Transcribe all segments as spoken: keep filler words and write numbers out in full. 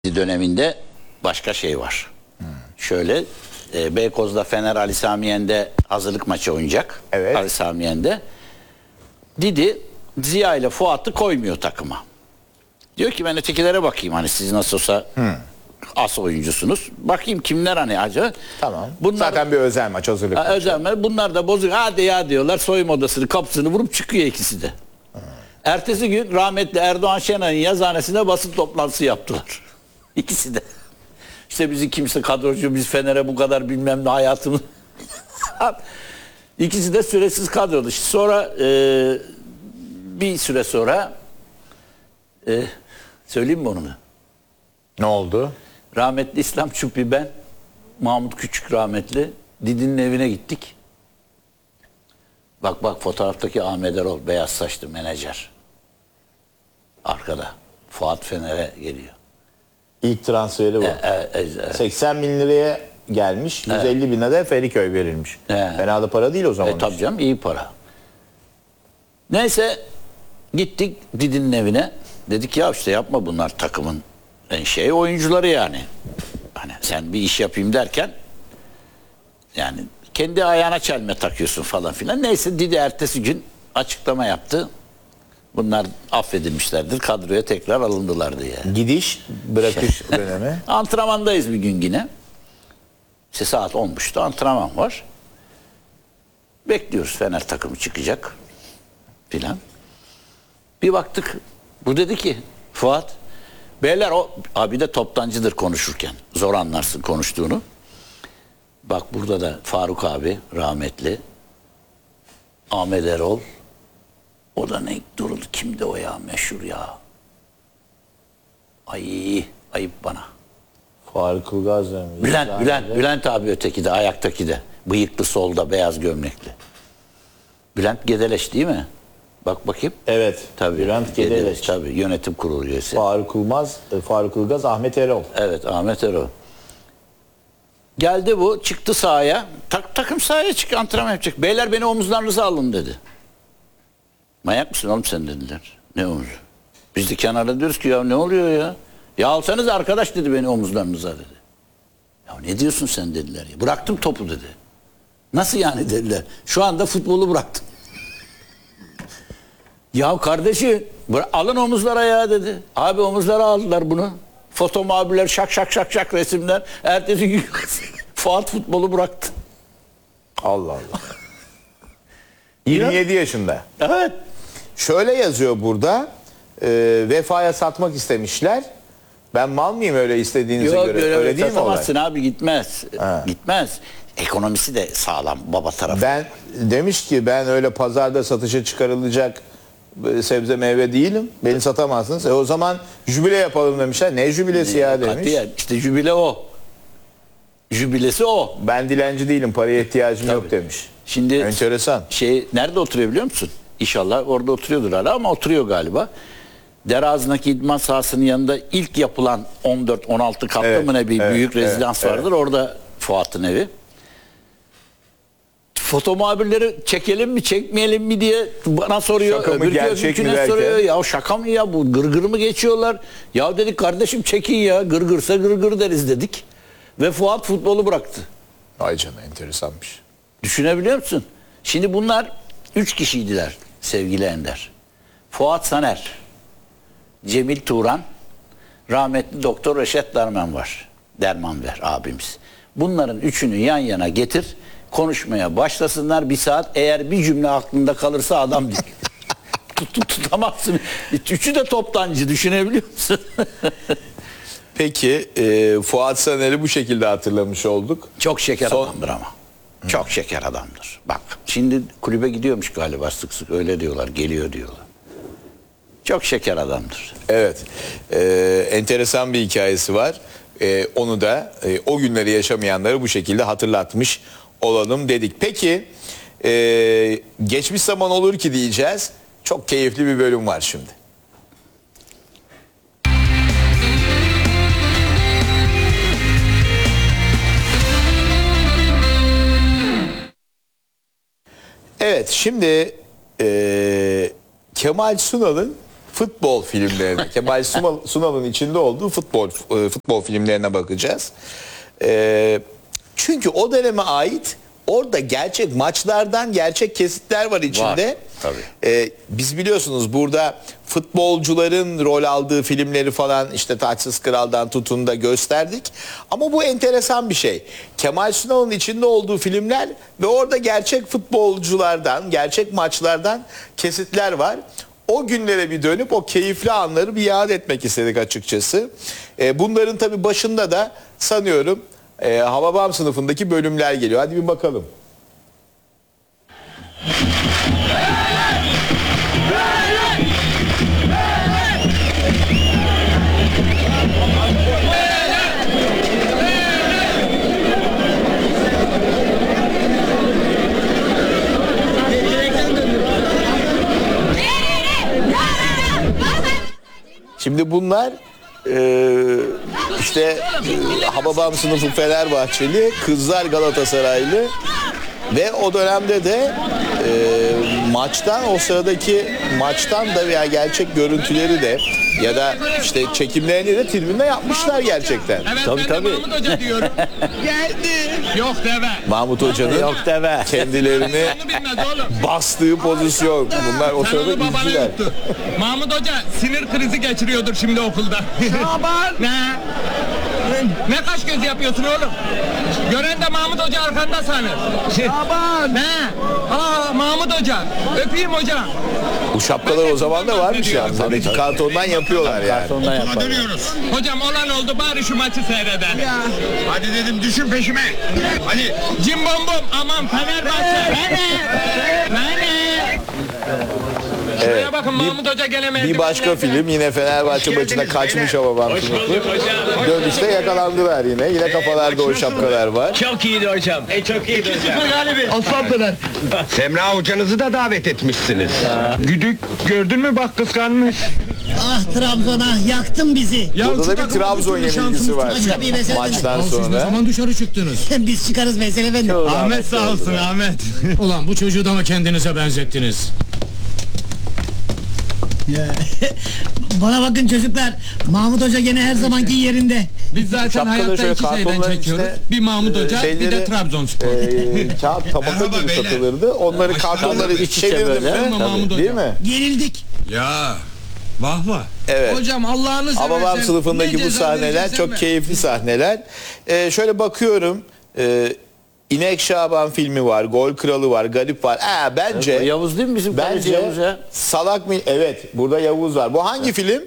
döneminde başka şey var. Hmm. Şöyle e, Beykoz'da Fener Ali Sami Yen'de hazırlık maçı oynayacak. Evet. Ali Sami Yen'de. Didi Ziya ile Fuat'ı koymuyor takıma. Diyor ki ben ötekilere bakayım, hani siz nasıl olsa hmm. as oyuncusunuz. Bakayım kimler hani acaba. Tamam. Bunlar, zaten bir özel maç, hazırlık ha, maçı. özel maç. Bunlar da bozuk. Hadi ya diyorlar. Soyunma odasını kapısını vurup çıkıyor ikisi de. Hmm. Ertesi gün rahmetli Erdoğan Şenay'ın yazıhanesinde basın toplantısı yaptılar. İkisi de. İşte bizi kimse kadrocu, biz Fener'e bu kadar bilmem ne hayatımız. İkisi de süresiz kadrodu. İşte sonra e, bir süre sonra e, söyleyeyim mi onu? Ne oldu? Rahmetli İslam Çupi, ben, Mahmut Küçük rahmetli Didi'nin evine gittik. Bak bak fotoğraftaki Ahmet Erol, beyaz saçlı menajer. Arkada. Fuat Fener'e geliyor. İlk transferi bu. E, e, e, e. seksen bin liraya gelmiş. yüz elli evet. bine de Feriköy verilmiş. Evet. Fena da para değil o zaman. E, tabii canım, iyi para. Neyse gittik Didi'nin evine. Dedik ya işte yapma, bunlar takımın en şey oyuncuları yani. Hani sen bir iş yapayım derken yani kendi ayağına çelme takıyorsun falan filan. Neyse Didi ertesi gün açıklama yaptı. Bunlar affedilmişlerdir, kadroya tekrar alındılar diye. Gidiş, bırakış dönemi. Antrenmandayız bir gün yine. İşte saat on buçukta antrenman var. Bekliyoruz, Fener takımı çıkacak filan. Bir baktık, bu dedi ki Fuat, beyler, o abi de toptancıdır konuşurken. Zor anlarsın konuştuğunu. Bak burada da Faruk abi rahmetli, Ahmet Erol. O da ne duruldu, kimdi o ya, meşhur ya. Ay ayıp bana. Faruk Ilgaz mı? Bülent, Bülent, Bülent abi öteki de, ayaktaki de. Bıyıklı, solda, beyaz gömlekli. Bülent Gedeleş değil mi? Bak bakayım. Evet. Tabii. Bülent Gedeleş. Gedeleş tabii. Yönetim kurulu üyesi. Faruk Ilgaz, Faruk Ilgaz, Ahmet Erol. Evet, Ahmet Erol. Geldi bu, çıktı sahaya. Tak, takım sahaya çık, antrenman yapacak. Beyler beni omuzlarınıza alın dedi. Manyak mısın oğlum sen dediler. Ne omuzu? Biz de kenarda diyoruz ki ya ne oluyor ya? Ya alsanız arkadaş dedi beni omuzlarınıza dedi. Ya ne diyorsun sen dediler ya. Bıraktım topu dedi. Nasıl yani dediler. Şu anda futbolu bıraktım. Ya kardeşim alın omuzlara ya dedi. Abi omuzlara aldılar bunu. Foto muhabirler şak şak şak şak resimler. Ertesi gün Fuat futbolu bıraktı. Allah Allah. yirmi yedi yaşında. Evet. Şöyle yazıyor burada. E, Vefa'ya satmak istemişler. Ben mal mıyım öyle istediğinize Yok, göre? Öyle, öyle değil mi olay? Satamazsın abi, gitmez. Ha. Gitmez. Ekonomisi de sağlam baba tarafı. Ben demiş ki ben öyle pazarda satışa çıkarılacak sebze meyve değilim. Beni satamazsınız. E o zaman jübile yapalım demişler. Ne jübilesi ne, ya demiş. Katiyen. İşte jübile o. Jübilesi o. Ben dilenci değilim. Paraya ihtiyacım Tabii. yok demiş. Şimdi enteresan. Şey nerede oturuyor biliyor musun? İnşallah orada oturuyordur hala, ama oturuyor galiba. Dereağı'ndaki idman sahasının yanında ilk yapılan on dört on altı katlı evet, mı ne bir evet, büyük rezidans evet, vardır. Evet. Orada Fuat'ın evi. Foto muhabirleri çekelim mi çekmeyelim mi diye bana soruyor. Şaka mı, gerçek mi derken? Soruyor. Ya şaka mı ya, bu gırgır mı geçiyorlar? Ya dedik kardeşim çekin ya, gırgırsa gırgır deriz dedik. Ve Fuat futbolu bıraktı. Ay canım, enteresanmış. Düşünebiliyor musun? Şimdi bunlar üç kişiydiler sevgili Ender. Fuat Saner, Cemil Turan, rahmetli Doktor Reşet Derman var. Dermanver abimiz. Bunların üçünü yan yana getir, konuşmaya başlasınlar bir saat. Eğer bir cümle aklında kalırsa adam değil. tut, tut, tutamazsın. Üçü de toptancı, düşünebiliyor musun? Peki e, Fuat Saner'i bu şekilde hatırlamış olduk. Çok şeker Son... adamdır ama. Hı. Çok şeker adamdır. Bak şimdi kulübe gidiyormuş galiba, sık sık öyle diyorlar, geliyor diyorlar. Çok şeker adamdır. Evet. Ee, enteresan bir hikayesi var. Ee, onu da e, o günleri yaşamayanları bu şekilde hatırlatmış olalım dedik. Peki e, geçmiş zaman olur ki diyeceğiz. Çok keyifli bir bölüm var şimdi. Evet, şimdi e, Kemal Sunal'ın futbol filmlerine, Kemal Sunal- Sunal'ın içinde olduğu futbol e, futbol filmlerine bakacağız. E, çünkü o döneme ait orada gerçek maçlardan gerçek kesitler var içinde. Var, tabii. E, biz biliyorsunuz burada futbolcuların rol aldığı filmleri falan işte Taçsız Kral'dan tutun da gösterdik. Ama bu enteresan bir şey. Kemal Sunal'ın içinde olduğu filmler ve orada gerçek futbolculardan, gerçek maçlardan kesitler var. O günlere bir dönüp o keyifli anları bir yad etmek istedik açıkçası. E, bunların tabii başında da sanıyorum e, Hababam sınıfındaki bölümler geliyor. Hadi bir bakalım. Şimdi bunlar e, işte e, Hababam sınıfı Fenerbahçeli, kızlar Galatasaraylı ve o dönemde de e, maçtan o sıradaki maçtan da veya gerçek görüntüleri de ya da işte çekimlerini de tribünde yapmışlar gerçekten. Evet, Tabii, ben tabii. de Mahmut Hoca diyorum. Geldi. Yok deve. Mahmut Hoca'nın Yok deve. kendilerini Onu bilmez oğlum. bastığı pozisyon. Bunlar o Sen sırada onu babana izciler. yuttu. Mahmut Hoca sinir krizi geçiriyordur şimdi okulda. Şaban. Ne? Ne kaş göz yapıyorsun oğlum? Gören de Mahmut Hoca arkanda sanır. Şaban. Ne? Aa Mahmut Hoca. Öpeyim hocam. Bu şapkalar o zaman da varmış yani. Tabii ki kartondan yapıyorlar yani. Sondan Okula yaparlar. dönüyoruz. Hocam olan oldu bari şu maçı seyreder. Hadi dedim düşün peşime. Hadi. Cimbom bom aman Fenerbahçe. Fener. Fener. Şuraya bakın Mahmut Hoca gelemedi. Bir başka film yine Fenerbahçe maçına kaçmış Hababam sınıfı. Dönüşte yakalandılar yine. Yine kafalarda o şapkalar var. Çok iyiydi hocam. E çok iyiydi hocam. Aslandılar. Semra hocanızı da davet etmişsiniz. Güdük gördün mü bak kıskanmış. Ah Trabzon ah yaktın bizi. Burada da bir Trabzon yenilgisi var. Başka bir mesele Maçtan sonra. dışarı çıktınız? Biz çıkarız mesele efendim. Ahmet sağ olsun Ahmet. Ulan bu çocuğu da mı kendinize benzettiniz? Bana bakın çocuklar. Mahmut Hoca gene her zamanki yerinde. Biz zaten Şapkaları hayatta şöyle iki şeyden kartonların çekiyoruz. içine, Bir Mahmut e, Hoca bir şeyleri, de Trabzonspor. E, kağıt tabaka Merhaba gibi beyler. satılırdı. Onları kartonları İç içe çevirdim böyle, mi? tabii. Mahmut Değil Hoca. mi? Gerildik. Ya. Vah vah. Evet. Hocam Allah'ını seversen. Hababam sınıfındaki ne bu ceza sahneler vereceksen çok ver. keyifli sahneler. Ee, şöyle bakıyorum. E, İnek Şaban filmi var, Gol Kralı var, Galip var. Aa, bence O Yavuz değil mi bizim kaleci bence Yavuz ya? salak mı? Evet, burada Yavuz var. Bu hangi film?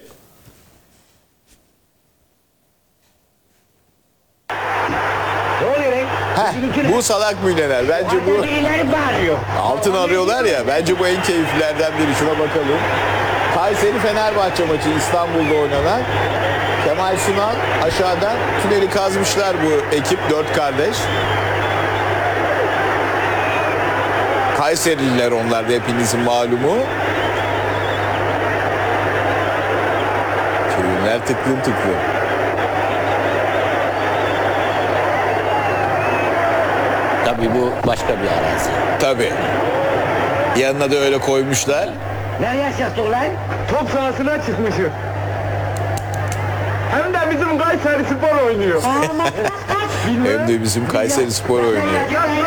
Heh, bu Salak Milyoner. Bence bu altın arıyorlar ya. Bence bu en keyiflilerden biri. Şuna bakalım. Kayseri Fenerbahçe maçı İstanbul'da oynanan. Kemal Sunal aşağıdan tüneli kazmışlar bu ekip dört kardeş. Kayserililer onlar da hepinizin malumu. Filmler tıklım tıklım. Tabii bu başka bir arazi. Tabii. Yanına da öyle koymuşlar. Top sahasına çıkmışım. Hem de bizim Kayseri Spor oynuyor. Hem de bizim Kayseri Spor oynuyor.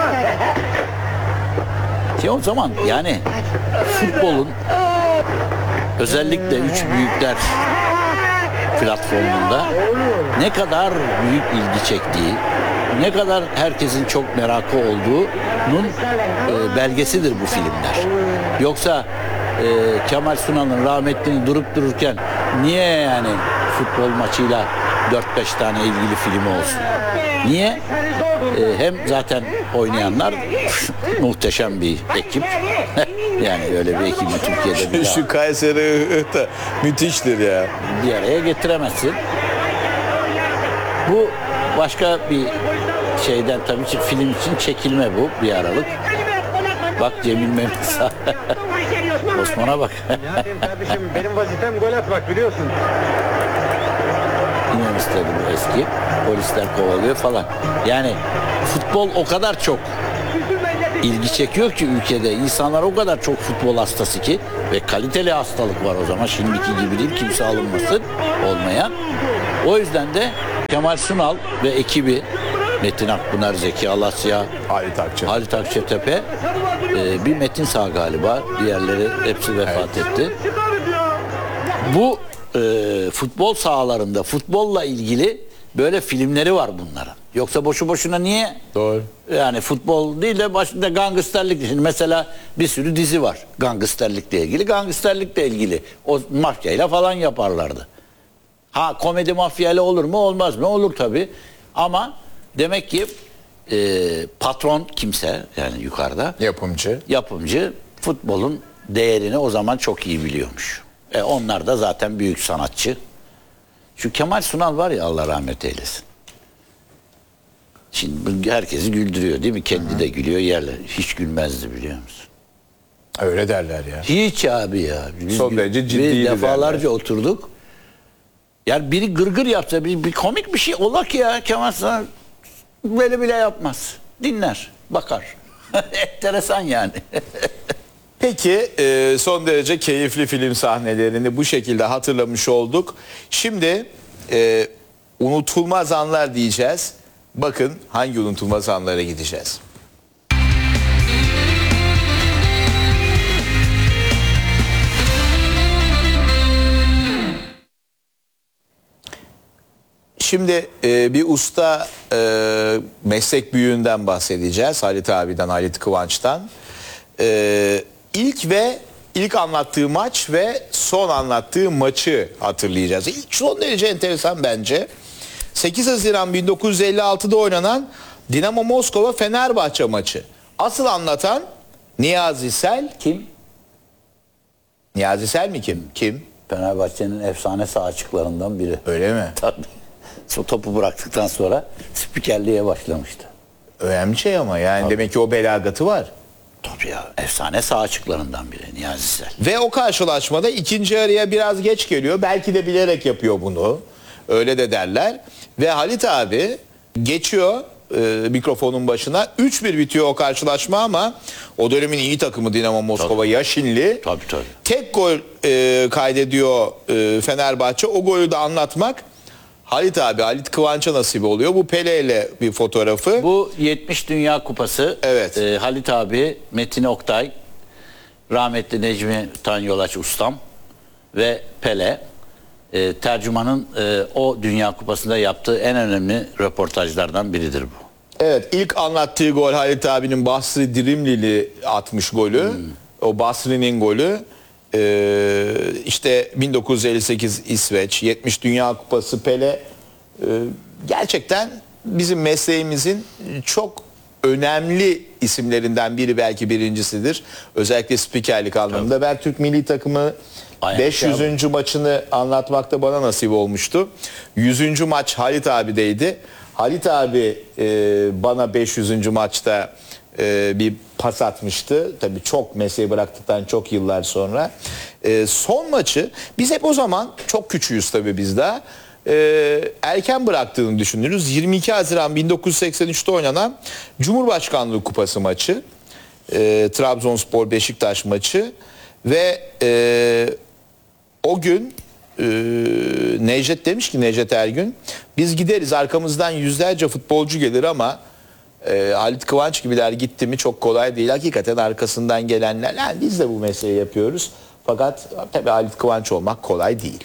Ki o zaman yani futbolun özellikle üç büyükler platformunda ne kadar büyük ilgi çektiği, ne kadar herkesin çok merakı olduğunun e, belgesidir bu filmler. Yoksa e, Kemal Sunal'ın rahmetlinin durup dururken niye yani futbol maçıyla dört beş tane ilgili filmi olsun? Niye? E, hem zaten oynayanlar muhteşem bir ekip. Yani öyle bir ekibi Türkiye'de bir daha Şu Kayseri da müthiştir ya. bir araya getiremezsin. Bu başka bir şeyden tabii ki film için çekilme bu bir aralık. Bak Cemil Mehmet Sağ- Osman'a bak. Kardeşim benim vazifem gol atmak biliyorsun. İnönü Stadı bu eski. Polisler kovalıyor falan. Yani futbol o kadar çok ilgi çekiyor ki ülkede. İnsanlar o kadar çok futbol hastası ki ve kaliteli hastalık var o zaman. Şimdiki gibi değil, kimse alınmasın olmayan. O yüzden de Kemal Sunal ve ekibi Metin Akpınar, Zeki Alasya, Halit Akçatepe. Halit Akçatepe, e, bir Metin sağ galiba. Diğerleri hepsi vefat Evet. etti. Bu e, futbol sahalarında futbolla ilgili böyle filmleri var bunların. Yoksa boşu boşuna niye? Doğru. Yani futbol değil de başında gangsterlik. Şimdi mesela bir sürü dizi var gangsterlikle ilgili. Gangsterlikle ilgili. O mafyayla falan yaparlardı. Ha komedi mafyayla olur mu? Olmaz mı? Olur tabii. Ama demek ki e, patron kimse yani yukarıda Yapımcı. yapımcı futbolun değerini o zaman çok iyi biliyormuş. E onlar da zaten büyük sanatçı. Şu Kemal Sunal var ya, Allah rahmet eylesin. Şimdi herkesi güldürüyor değil mi? Kendi Hı-hı. de gülüyor yerler. Hiç gülmezdi biliyor musun? Öyle derler ya. Hiç abi ya. Biz Son gül- derece biz ciddiydi defalarca derler. oturduk. Yani biri gırgır yapsa, bir, bir komik bir şey ola ki ya, Kemal Sunal böyle bile yapmaz. Dinler, bakar. Enteresan yani. Peki e, son derece keyifli film sahnelerini bu şekilde hatırlamış olduk. Şimdi e, unutulmaz anlar diyeceğiz. Bakın hangi unutulmaz anlara gideceğiz. Şimdi e, bir usta e, meslek büyüğünden bahsedeceğiz. Halit abiden, Halit Kıvanç'tan. E, ilk ve ilk anlattığı maç ve son anlattığı maçı hatırlayacağız. İlk son derece enteresan bence. sekiz Haziran bin dokuz yüz elli altıda oynanan Dinamo Moskova Fenerbahçe maçı. Asıl anlatan Niyazi Sel. Kim? Niyazi Sel mi kim? Kim? Fenerbahçe'nin efsane sağ açıklarından biri. Öyle mi? Tabii. So, topu bıraktıktan sonra spikerliğe başlamıştı. Önemli şey ama yani demek ki o belagatı var. Tabii ya, efsane sağ açıklarından biri Niyazi Sel. Ve o karşılaşmada ikinci araya biraz geç geliyor. Belki de bilerek yapıyor bunu. Öyle de derler. Ve Halit abi geçiyor e, mikrofonun başına. üç bir bitiyor o karşılaşma ama o dönemin iyi takımı Dinamo Moskova, Yaşinli. Tabii tabii. Tek gol e, kaydediyor e, Fenerbahçe. O golü de anlatmak Halit abi, Halit Kıvanç'a nasip oluyor. Bu Pele ile bir fotoğrafı. Bu yetmiş Dünya Kupası. Evet. e, Halit abi, Metin Oktay, rahmetli Necmi Tanyolaç ustam ve Pele. E, tercümanın e, o Dünya Kupası'nda yaptığı en önemli röportajlardan biridir bu. Evet, ilk anlattığı gol Halit abinin Basri Dirimlili atmış golü. Hmm. O Basri'nin golü. Ee, işte bin dokuz yüz elli sekiz İsveç, yetmiş Dünya Kupası Pele. Ee, gerçekten bizim mesleğimizin çok önemli isimlerinden biri, belki birincisidir. Özellikle spikerlik anlamında. Tabii. Ben Türk milli takımı Aynen. beş yüzüncü maçını anlatmakta bana nasip olmuştu. yüzüncü maç Halit abideydi. Halit abi e, bana beş yüzüncü maçta e, bir pas atmıştı. Tabii çok mesleği bıraktıktan çok yıllar sonra. E, son maçı biz hep o zaman çok küçüğüz tabii biz daha. E, erken bıraktığını düşünürüz. yirmi iki Haziran bin dokuz yüz seksen üçte oynanan Cumhurbaşkanlığı Kupası maçı. E, Trabzonspor Beşiktaş maçı ve e, o gün e, Necdet demiş ki, Necdet Ergün, biz gideriz arkamızdan yüzlerce futbolcu gelir ama e, Halit Kıvanç gibiler gitti mi çok kolay değil. Hakikaten arkasından gelenler, yani biz de bu mesleği yapıyoruz fakat tabii Halit Kıvanç olmak kolay değil.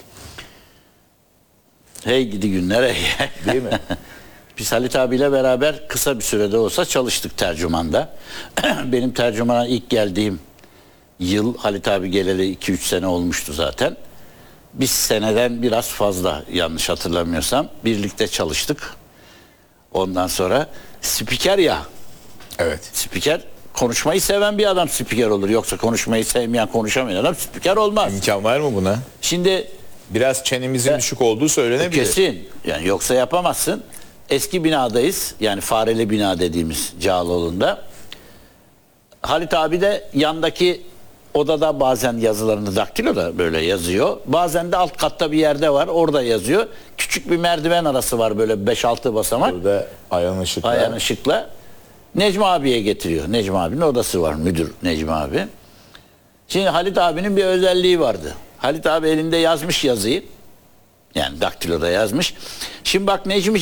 Hey gidi günler hey. Değil mi? Biz Halit abiyle beraber kısa bir sürede olsa çalıştık tercümanda. Benim tercümana ilk geldiğim yıl, Halit abi geleli iki üç sene olmuştu zaten. Biz seneden biraz fazla, yanlış hatırlamıyorsam, birlikte çalıştık. Ondan sonra spiker ya. Evet. Spiker, konuşmayı seven bir adam spiker olur. Yoksa konuşmayı sevmeyen, konuşamayan adam spiker olmaz. İmkan var mı buna? Şimdi Biraz çenemizin Ben- düşük olduğu söylenebilir. kesin. Yani yoksa yapamazsın. Eski binadayız. Yani Fareli bina dediğimiz Cağaloğlu'nda. Halit abi de yandaki odada bazen yazılarını daktilo da böyle yazıyor. Bazen de alt katta bir yerde var. Orada yazıyor. Küçük bir merdiven arası var, böyle beş altı basamak. Burada Ayhan Işık'la. Ayhan ışıkla. Necmi abiye getiriyor. Necmi abinin odası var, müdür Necmi abi. Şimdi Halit abinin bir özelliği vardı. Halit abi elinde yazmış yazıyı. Yani daktiloda yazmış. Şimdi bak Necmi